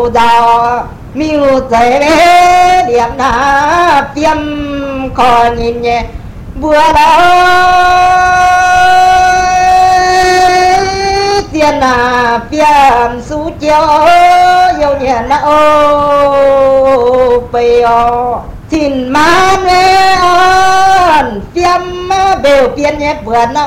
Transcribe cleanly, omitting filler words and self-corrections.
giàu miu dễ điểm na tiêm còn nhìn nhẹ vừa đó tiền là phiền su chiếu yêu nhẹ na ô bì ô thìn man về ơn phiêm đều phiền nhẹ vừa na